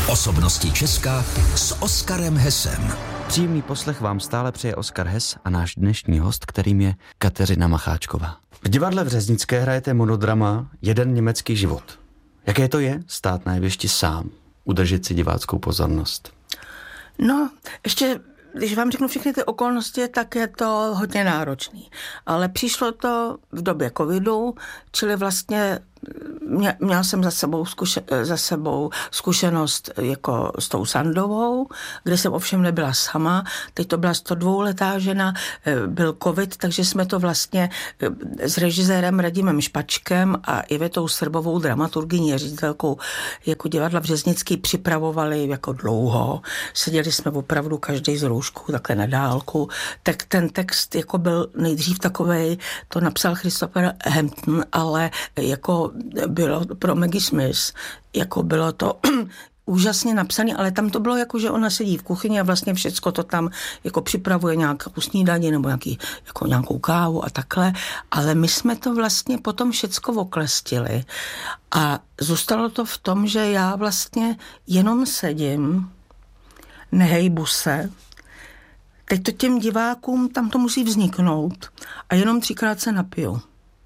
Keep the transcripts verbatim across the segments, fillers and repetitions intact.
Osobnosti Česka s Oskarem Hesem. Příjemný poslech vám stále přeje Oskar Hes a náš dnešní host, kterým je Kateřina Macháčková. V divadle v Řeznické hrajete monodrama Jeden německý život. Jaké to je stát na jevišti sám, udržet si diváckou pozornost? No, ještě, když vám řeknu všechny ty okolnosti, tak je to hodně náročný. Ale přišlo to v době covidu, čili vlastně Mě, měla jsem za sebou, zkuše, za sebou zkušenost jako s tou Sandovou, kde jsem ovšem nebyla sama. Teď to byla sto dvouletá žena, byl covid, takže jsme to vlastně s režisérem Radimem Špačkem a Ivetou Srbovou, dramaturgyní a ředitelkou jako divadla v Řeznický připravovali jako dlouho. Seděli jsme opravdu každý z roušku, takhle na dálku. Tak ten text jako byl nejdřív takovej, to napsal Christopher Hampton, ale jako bylo pro Maggie Smith, jako bylo to úžasně napsané, ale tam to bylo jako, že ona sedí v kuchyni a vlastně všecko to tam jako připravuje nějakou snídaní nebo nějaký, jako nějakou kávu a takhle, ale my jsme to vlastně potom všecko oklestili a zůstalo to v tom, že já vlastně jenom sedím, nehejbu se, teď to těm divákům tam to musí vzniknout a jenom třikrát se napiju.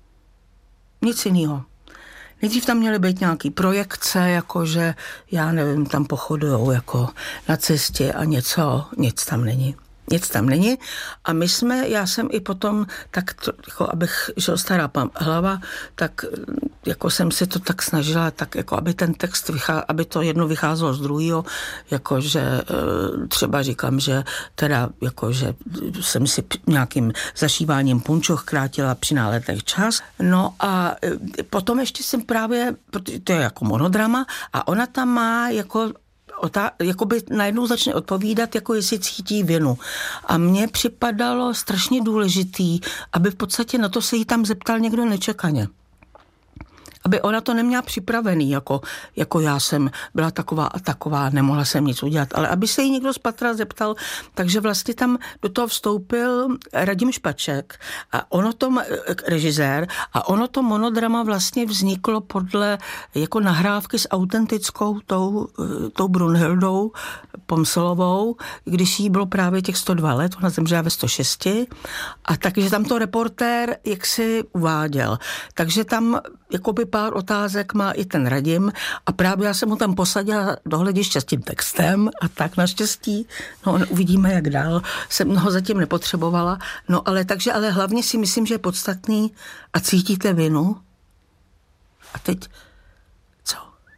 Nic jiného. Nejdřív tam měly být nějaký projekce, jakože, já nevím, tam pochodujou jako na cestě a něco, nic tam není. Nic tam není. A my jsme, já jsem i potom, tak to, jako abych, že stará hlava, tak jako jsem si to tak snažila, tak jako aby ten text, vychá, aby to jedno vycházelo z druhého, jakože třeba říkám, že teda, jakože jsem si nějakým zašíváním punčoch krátila při náletech čas. No a potom ještě jsem právě, to je jako monodrama a ona tam má jako Otá, jakoby najednou začne odpovídat, jako jestli cítí vinu. A mně připadalo strašně důležitý, aby v podstatě na to se jí tam zeptal někdo nečekaně. Aby ona to neměla připravený, jako, jako já jsem byla taková a taková, nemohla jsem nic udělat, ale aby se jí někdo z patra zeptal, takže vlastně tam do toho vstoupil Radim Špaček a ono to, režisér, a ono to monodrama vlastně vzniklo podle jako nahrávky s autentickou tou, tou Brunhildou Pomselovou, když jí bylo právě těch sto dva let, ona zemřela ve sto šest, a takže tam to reportér jaksi uváděl. Takže tam jakoby pár otázek má i ten Radim a právě já jsem ho tam posadila do hlediště s tím textem a tak naštěstí, no uvidíme jak dál, jsem ho zatím nepotřebovala, no ale takže, ale hlavně si myslím, že je podstatný a cítíte vinu a teď co?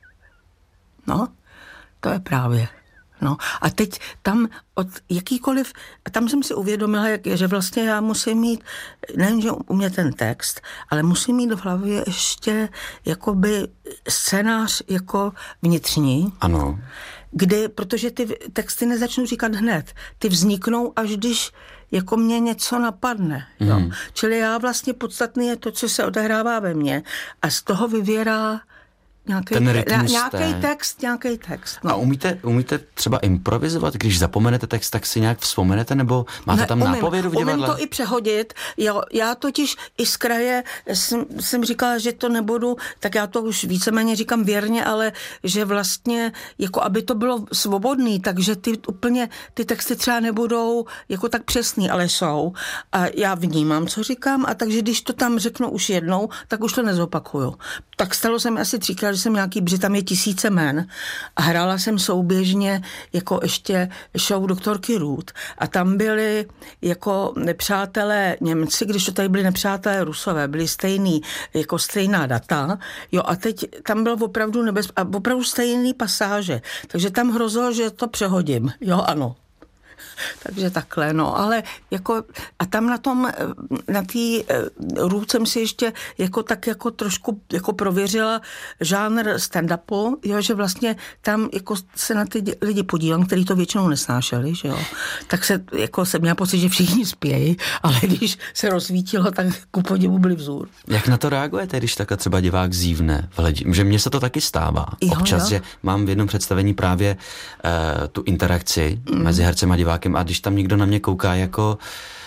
No, to je právě. No a teď tam od jakýkoliv, a tam jsem si uvědomila, jak, že vlastně já musím mít, nejenže umět ten text, ale musím mít v hlavě ještě jakoby scénář jako vnitřní. Ano. Kdy, protože ty texty nezačnu říkat hned, ty vzniknou, až když jako mě něco napadne. Mm. Jo. Čili já vlastně podstatný je to, co se odehrává ve mně a z toho vyvěrá Nějaký, ten rytmus nějaký text, nějaký text. No. A umíte, umíte třeba improvizovat, když zapomenete text, tak si nějak vzpomenete, nebo máte ne, tam umím, nápovědu v divadle? Umím to i přehodit. Jo, já totiž i z kraje jsem, jsem říkala, že to nebudu, tak já to už víceméně říkám věrně, ale že vlastně, jako aby to bylo svobodný, takže ty úplně, ty texty třeba nebudou jako tak přesný, ale jsou. A já vnímám, co říkám, a takže když to tam řeknu už jednou, tak už to nezopakuju. Tak stalo se mi asi třikrát, že jsem nějaký, protože tam je tisíce men a hrála jsem souběžně jako ještě show doktorky Ruth a tam byli jako nepřátelé Němci, když to tady byli nepřátelé Rusové, byli stejný, jako stejná data, jo a teď tam bylo opravdu nebez, a opravdu stejný pasáže, takže tam hrozilo, že to přehodím, jo ano. Takže takhle, no, ale jako a tam na tom, na té Ruth jsem si ještě jako tak jako trošku jako prověřila žánr stand-upu, jo, že vlastně tam jako se na ty lidi podívám, kteří to většinou nesnášeli, že jo, tak se jako jsem měla pocit, že všichni spějí, ale když se rozsvítilo, tak ku podivu byli vzůr. Jak na to reagujete, když takhle třeba divák zívne v hledi? Že mně se to taky stává. Jo, občas, jo. Že mám v jednom představení právě uh, tu interakci mm. mezi hercem a divákem a když tam někdo na mě kouká jako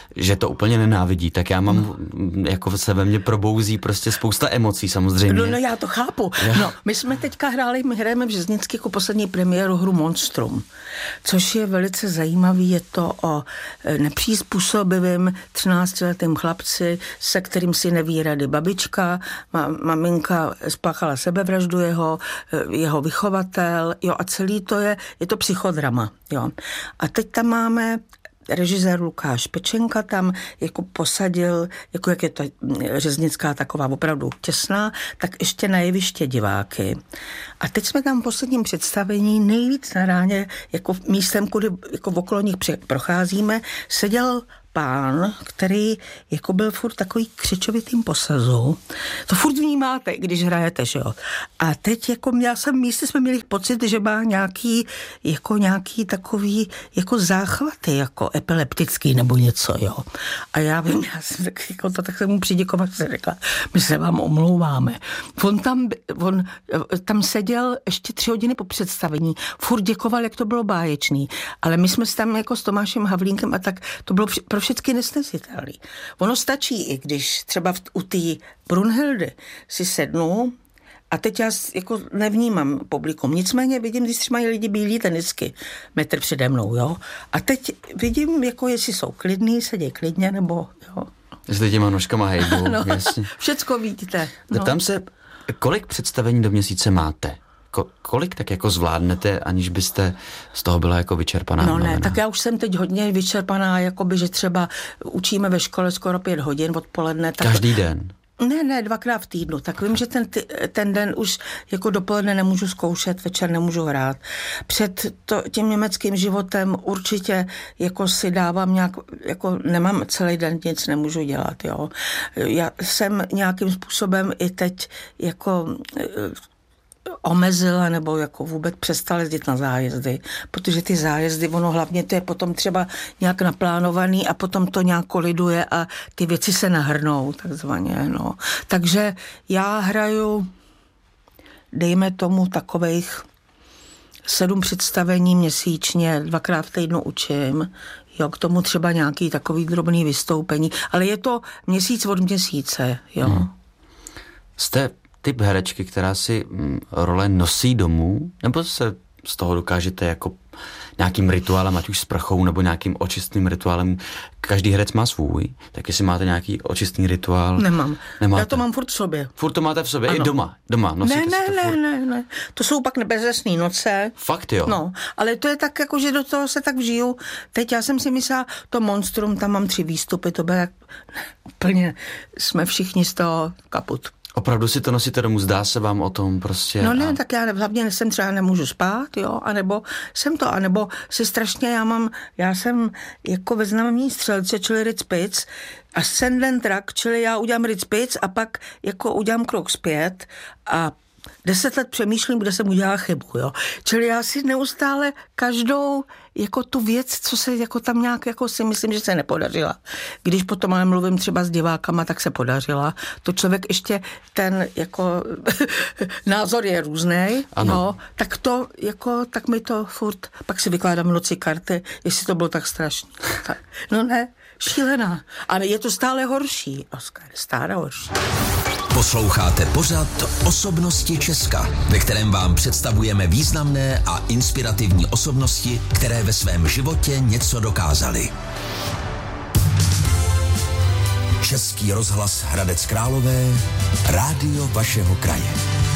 že to úplně nenávidí, tak já mám, no. jako se ve mně probouzí prostě spousta emocí samozřejmě. No, no já to chápu. Já. No, my jsme teďka hráli, my hrajeme v Řeznický jako poslední premiéru hru Monstrum, což je velice zajímavý, je to o nepřizpůsobivém třináctiletém chlapci, se kterým si neví rady babička, ma, maminka spáchala sebevraždu jeho, jeho vychovatel, jo, a celý to je, je to psychodrama, jo. A teď tam máme režisér Lukáš Pečenka tam jako posadil, jako jak je ta Řeznická taková opravdu těsná, tak ještě na jeviště diváky. A teď jsme tam v posledním představení nejvíc na ráně, jako místem, kudy jako okolo nich procházíme, seděl pán, který jako byl furt takový křičovitým posazu. To furt vnímáte, když hrajete, že jo. A teď jako já jsem místě jsme měli pocit, že má nějaký, jako nějaký takový jako záchvaty, jako epileptický nebo něco, jo. A já vím, já jsem tak, jako to, tak jsem mu přiděkovat, jsem řekla, my se vám omlouváme. On tam, on tam seděl ještě tři hodiny po představení, furt děkoval, jak to bylo báječný. Ale my jsme se tam jako s Tomášem Havlínkem a tak to bylo pro všechny nesnesitelný. Ono stačí, i když třeba v, u té Brunhildy si sednu a teď já jako nevnímám publikum. Nicméně vidím, když třeba mají lidi bílí tenisky metr přede mnou, jo. A teď vidím, jako jestli jsou klidný, sedějí klidně, nebo jo. Jestli těma nožkama hejbou, no, jasně. Všecko vidíte. No. Tam se, kolik představení do měsíce máte? Ko, kolik tak jako zvládnete, aniž byste z toho byla jako vyčerpaná? No mluvena? Ne, tak já už jsem teď hodně vyčerpaná, jakoby, že třeba učíme ve škole skoro pět hodin odpoledne. Tak... Každý den? Ne, ne, dvakrát v týdnu. Tak vím, že ten, ten den už jako dopoledne nemůžu zkoušet, večer nemůžu hrát. Před to, tím německým životem určitě jako si dávám nějak, jako nemám celý den nic, nemůžu dělat, jo. Já jsem nějakým způsobem i teď jako omezila nebo jako vůbec přestala jezdit na zájezdy, protože ty zájezdy, ono hlavně to je potom třeba nějak naplánovaný a potom to nějak koliduje a ty věci se nahrnou, takzvaně, no. Takže já hraju, dejme tomu, takovejch sedm představení měsíčně, dvakrát v týdnu učím, jo, k tomu třeba nějaký takový drobný vystoupení, ale je to měsíc od měsíce, jo. Hmm. Jste typ herečky, která si mm, role nosí domů, nebo se z toho dokážete jako nějakým rituálem, ať už s prchou, nebo nějakým očistným rituálem. Každý herec má svůj, tak jestli máte nějaký očistný rituál? Nemám. Nemáte. Já to mám furt v sobě. Furt to máte v sobě? Ano. I doma? Doma nosíte ne, ne, si to furt? ne, ne, ne. To jsou pak nebezesný noce. Fakt jo? No, ale to je tak, jako, že do toho se tak vžiju. Teď já jsem si myslela, to Monstrum, tam mám tři výstupy, to bylo tak úplně, jsme všichni z toho kaput. Opravdu si to nosíte domů, zdá se vám o tom prostě? No ne, a... tak já hlavně jsem třeba nemůžu spát, jo, anebo jsem to, anebo si strašně, já mám, já jsem jako ve znamení střelce, čili Ritz-Spitz, ascendent rak, čili já udělám Ritz-Spitz a pak jako udělám krok zpět a deset let přemýšlím, kde jsem udělala chybu, jo. Čili já si neustále každou jako tu věc, co se jako tam nějak jako si myslím, že se nepodařila. Když potom ale mluvím třeba s divákama, tak se podařila. To člověk ještě ten jako názor je různej, jo, tak to jako, tak mi to furt, pak si vykládám v noci karty, jestli to bylo tak strašný. Tak, no ne, šílená. Ale je to stále horší, Oskar, stále horší. Posloucháte pořad Osobnosti Česka, ve kterém vám představujeme významné a inspirativní osobnosti, které ve svém životě něco dokázaly. Český rozhlas Hradec Králové, rádio vašeho kraje.